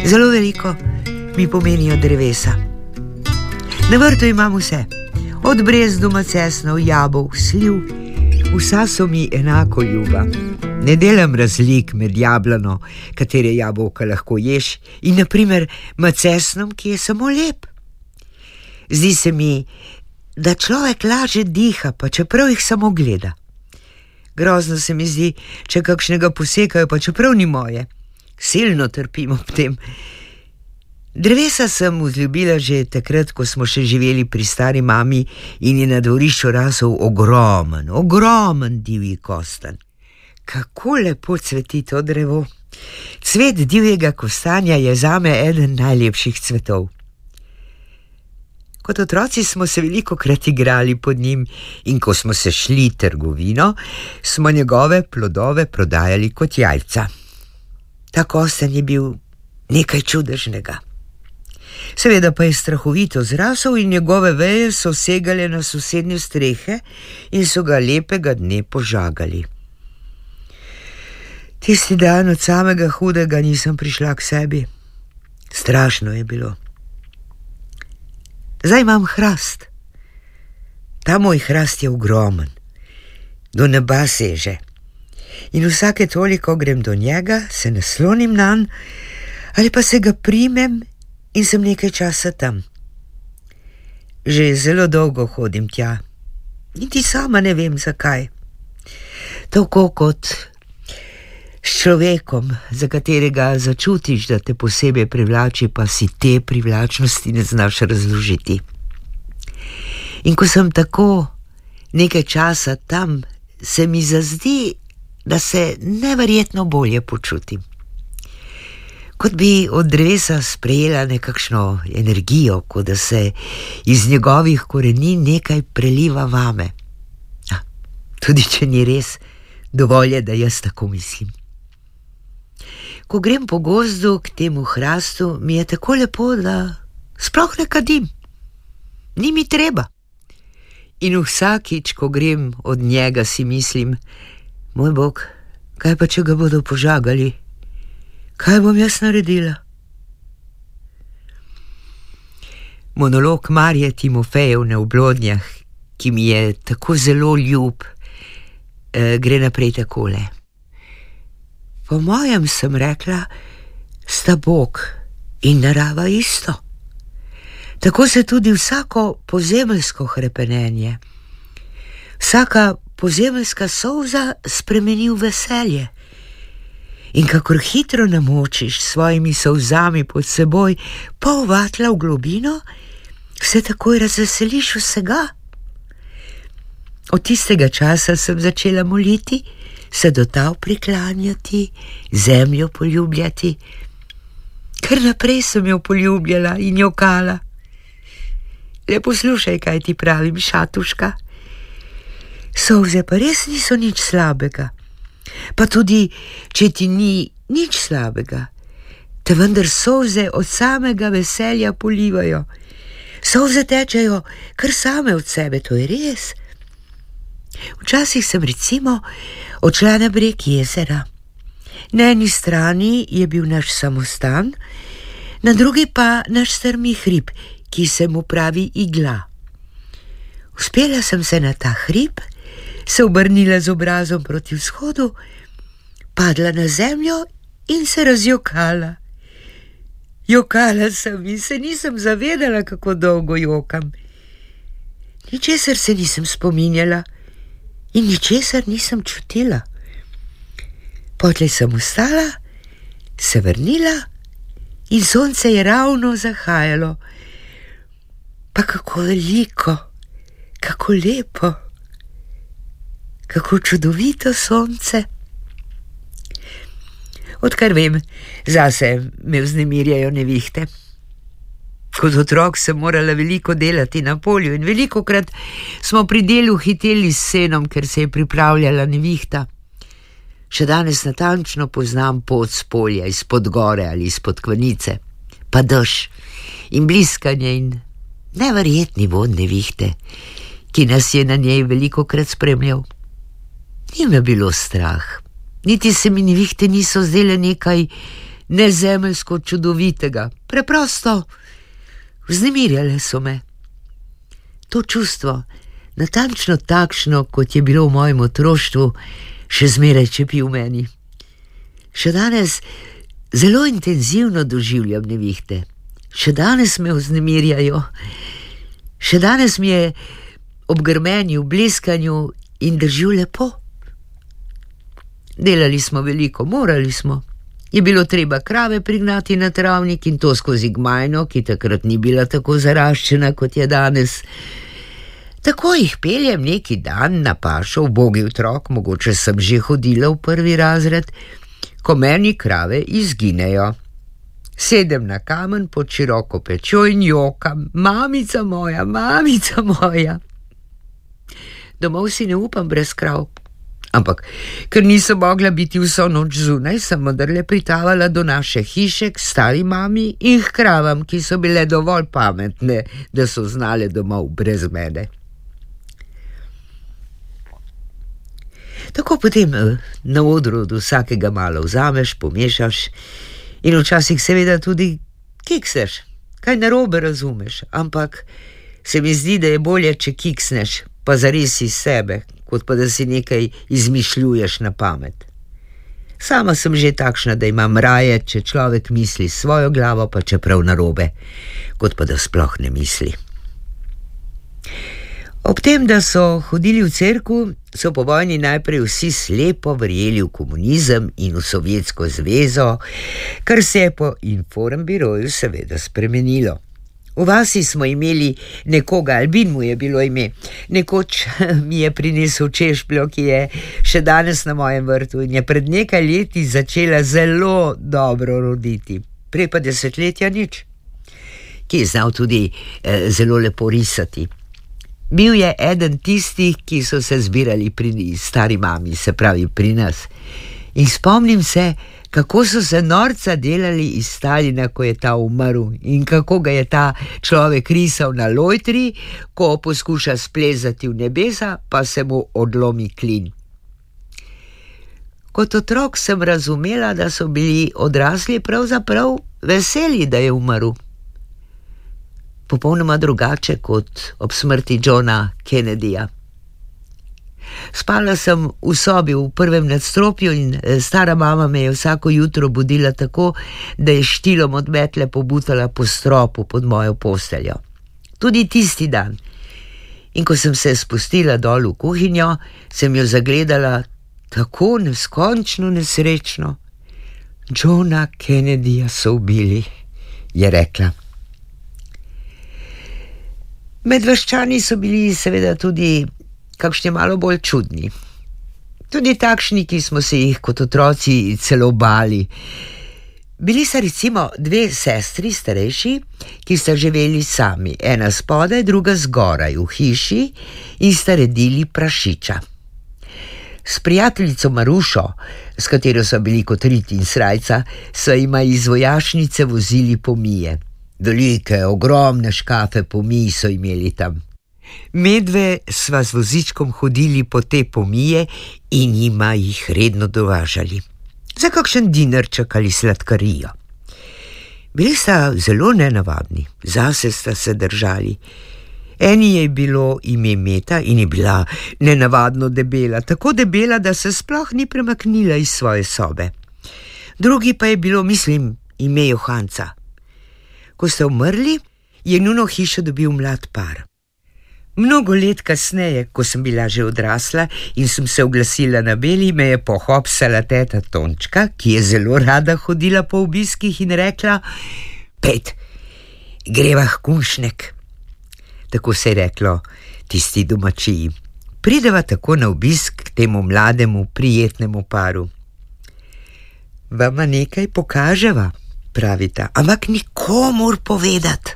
Zelo veliko mi pomenijo drevesa. Na vrtu imam vse, od brezdu, macesnov, jabolk, sliv, vsa so mi enako ljuba. Ne delam razlik med jablano, katere jabolka lahko ješ, in naprimer macesnom, ki je samo lep. Zdi se mi, da človek lažje diha, pa čeprav jih samo gleda. Grozno se mi zdi, če kakšnega posekajo, pa čeprav ni moje. Silno trpim ob tem. Drevesa sem vzljubila že takrat, ko smo še živeli pri stari mami in je na dvorišču rasel ogromen divji kostanj. Kako lepo cveti to drevo. Cvet divjega kostanja je zame eden najlepših cvetov. Kot otroci smo se velikokrat igrali pod njim in ko smo se šli trgovino, smo njegove plodove prodajali kot jajca. Ta kostanj je bil nekaj čudežnega. Seveda pa je strahovito zrasel in njegove veje so segale na sosednje strehe in so ga lepega dne požagali. Tisti dan od samega hudega nisem prišla k sebi. Strašno je bilo. Zdaj imam hrast. Ta moj hrast je ogromen, do neba seže. In vsake toliko grem do njega, se naslonim nanj ali pa se ga primem in sem nekaj časa tam. Že zelo dolgo hodim tja, niti sama ne vem zakaj. Tako kot s človekom, za katerega začutiš, da te posebej privlači, pa si te privlačnosti ne znaš razložiti. In ko sem tako nekaj časa tam, se mi zazdi, da se neverjetno bolje počutim. Kot bi od drevesa sprejela nekakšno energijo, kot da se iz njegovih korenin nekaj preliva vame. Tudi če ni res, dovolj je, da jaz tako mislim. Ko grem po gozdu k temu hrastu, mi je tako lepo, da sploh ne kadim. Ni mi treba. In vsakič, ko grem od njega, si mislim, moj Bog, kaj pa če ga bodo požagali? Kaj bom jaz naredila? Monolog Marije Timofejevne v Blodnjah, ki mi je tako zelo ljub, gre naprej takole. Po mojem, sem rekla, sta Bog in narava isto. Tako se tudi vsako pozemeljsko hrepenenje, vsaka pozemeljska solza spremeni v veselje. In kakor hitro namočiš s svojimi solzami pod seboj pol vatla v globino, se takoj razveseliš vsega. Od tistega časa sem začela moliti, se do tal priklanjati, zemljo poljubljati. Kar naprej sem jo poljubljala in jokala. Le poslušaj, kaj ti pravim, šatuška. Solze pa res niso nič slabega. Pa tudi, če ti ni nič slabega, te vendar solze od samega veselja polivajo. Solze tečejo kar same od sebe, to je res. Včasih sem recimo odšla na breg jezera. Na eni strani je bil naš samostan, na drugi pa naš strmi hrib, ki se mu pravi Igla. Uspela sem se na ta hrib, se obrnila z obrazom proti vzhodu, padla na zemljo in se razjokala. Jokala sem in se nisem zavedala, kako dolgo jokam. Ničesar se nisem spominjala in ničesar nisem čutila. Potlej sem vstala, se vrnila in sonce je ravno zahajalo. Pa kako veliko, kako lepo, kako čudovito sonce. Odkar vem, zase me vznemirjajo nevihte. Kot otrok sem morala veliko delati na polju in velikokrat smo pri delu hiteli s senom, ker se je pripravljala nevihta. Še danes natančno poznam pot s polja, izpod gore ali izpod kvanice, pa dež in bliskanje in neverjetni vonj nevihte, ki nas je na njej velikokrat spremljal. Ni me bilo strah, niti se mi nevihte niso zdele nekaj nezemeljsko čudovitega. Preprosto vznemirjale so me. To čustvo, natančno takšno, kot je bilo v mojem otroštvu, še zmeraj čepi v meni. Še danes zelo intenzivno doživljam nevihte. Še danes me vznemirjajo. Še danes mi je ob grmenju, bleskanju in držu lepo. Delali smo veliko, morali smo. Je bilo treba krave prignati na travnik in to skozi gmajno, ki takrat ni bila tako zaraščena, kot je danes. Tako jih peljem neki dan na pašo, ubogi otrok, mogoče sem že hodila v 1. razred, ko meni krave izginejo. Sedem na kamen pod široko pečjo in jokam: mamica moja, mamica moja. Domov si ne upam brez krav. Ampak, ker nisem mogla biti vso noč zunaj, sem vendarle pritavala do naše hiše k stari mami in k kravam, ki so bile dovolj pametne, da so znale domov brez mene. Tako potem na odru od vsakega malo vzameš, pomešaš in včasih seveda tudi kiksneš. Kaj narobe razumeš, ampak se mi zdi, da je bolje, če kiksneš, pa zares iz sebe, kot pa da si nekaj izmišljuješ na pamet. Sama sem že takšna, da imam raje, če človek misli svojo glavo, pa čeprav narobe, kot pa da sploh ne misli. Ob tem, da so hodili v cerkev, so po vojni najprej vsi slepo verjeli v komunizem in v Sovjetsko zvezo, kar se je po Informbiroju seveda spremenilo. V vasi smo imeli nekoga, Albin mu je bilo ime. Nekoč mi je prinesel češpljo, ki je še danes na mojem vrtu in je pred nekaj leti začela zelo dobro roditi. Prej pa desetletja nič. Ki je znal tudi zelo lepo risati. Bil je eden tistih, ki so se zbirali pri stari mami, se pravi pri nas. In spomnim se, kako so se norca delali iz Stalina, ko je ta umrl, in kako ga je ta človek risal na lojtri, ko poskuša splezati v nebesa, pa se mu odlomi klin. Kot otrok sem razumela, da so bili odrasli pravzaprav veseli, da je umrl. Popolnoma drugače kot ob smrti Johna Kennedyja. Spala sem v sobi v 1. nadstropju in stara mama me je vsako jutro budila tako, da je štilom od metle pobutala po stropu pod mojo posteljo. Tudi tisti dan. In ko sem se spustila dol v kuhinjo, sem jo zagledala tako neskončno nesrečno. Johna Kennedyja so ubili, je rekla. Medvaščani so bili seveda tudi kakšni malo bolj čudni. Tudi takšni, ki smo se jih kot otroci celo bali. Bili so recimo 2 sestri starejši, ki sta živeli sami, ena spodaj, druga zgoraj v hiši in sta redili prašiča. S prijateljico Marušo, s katero so bili kot rit in srajca, so jima iz vojašnice vozili pomije. Velike, ogromne škafe pomij so imeli tam. Medve sva z vozičkom hodili po te pomije in jima jih redno dovažali. Za kakšen dinarček ali sladkarijo. Bili sta zelo nenavadni, zase sta se držali. Eni je bilo ime Meta in je bila nenavadno debela, tako debela, da se sploh ni premaknila iz svoje sobe. Drugi pa je bilo, mislim, ime Johanca. Ko sta umrli, je njuno hišo dobil mlad par. Mnogo let kasneje, ko sem bila že odrasla in sem se oglasila na Beli, me je pohopsala teta Tončka, ki je zelo rada hodila po obiskih in rekla: "Pejt, greva k Kunšnek." Tako se je reklo tisti domačiji. Prideva tako na obisk k temu mlademu, prijetnemu paru. "Vama nekaj pokaževa," pravita, "ampak nikomur povedati."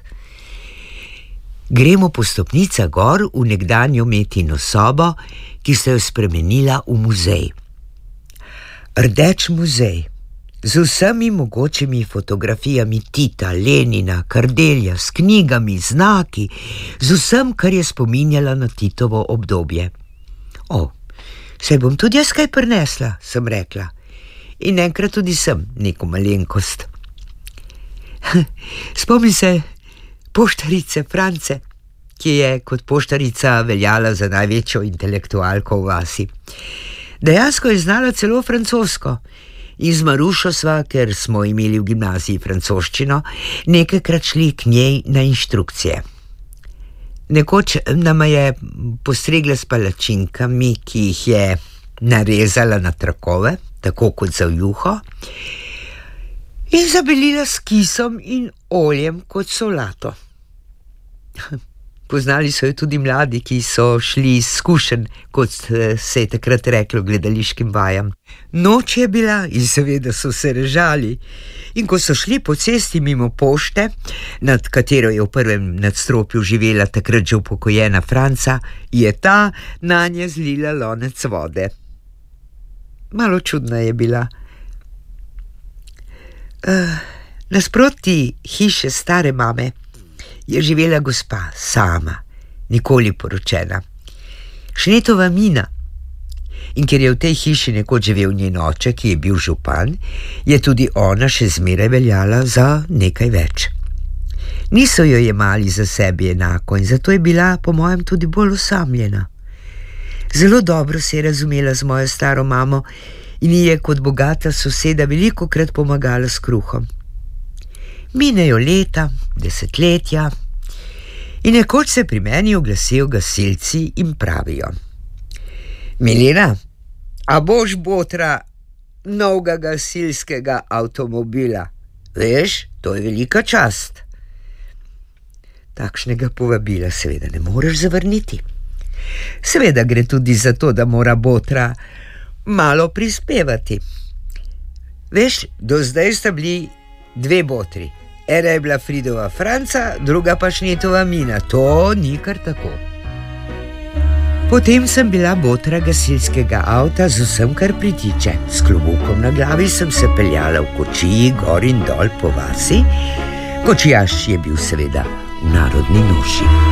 Gremo po stopnicah gor v nekdanjo Metino sobo, ki se jo spremenila v muzej. Rdeč muzej, z vsemi mogočimi fotografijami Tita, Lenina, Kardelja, s knjigami, znaki, z vsem, kar je spominjala na Titovo obdobje. "O, saj bom tudi jaz kaj prinesla," sem rekla. in enkrat tudi sem neko malenkost. Spomnim se poštarice France, ki je kot poštarica veljala za največjo intelektualko v vasi. Dejansko je znala celo francosko in z Marušo sva, ker smo imeli v gimnaziji francoščino, nekajkrat šli k njej na inštrukcije. Nekoč nama je postregla s palačinkami, ki jih je narezala na trakove, tako kot za juho, in zabelila s kisom in oljem kot solato. Poznali so jo tudi mladi, ki so šli izkušen, kot se je takrat reklo, gledališkim vajam. Noč je bila in seveda so se režali. In ko so šli po cesti mimo pošte, nad katero je v prvem nadstropju živela takrat že upokojena Franca, je ta nanje zlila lonec vode. Malo čudna je bila. Nasproti hiše stare mame je živela gospa sama, nikoli poročena, Šnetova Mina. In ker je v tej hiši nekoč živel njen oče, ki je bil župan, je tudi ona še zmeraj veljala za nekaj več. Niso jo jemali za sebi enako in zato je bila, po mojem, tudi bolj osamljena. Zelo dobro se je razumela z mojo staro mamo in ji je kot bogata soseda velikokrat pomagala s kruhom. Minejo leta, desetletja in nekoč se pri meni oglasijo gasilci in pravijo: Milena, a boš botra novega gasilskega avtomobila? Veš, to je velika čast. Takšnega povabila seveda ne moreš zavrniti. Seveda gre tudi za to, da mora botra malo prispevati. Veš, do zdaj sta bili dve botri. Ena je bila Fridova Franca, druga pa Šnetova Mina. To ni kar tako. Potem sem bila botra gasilskega avta z vsem, kar pritiče. S klobukom na glavi sem se peljala v kočiji gor in dol po vasi. Kočijaš je bil seveda v narodni noši.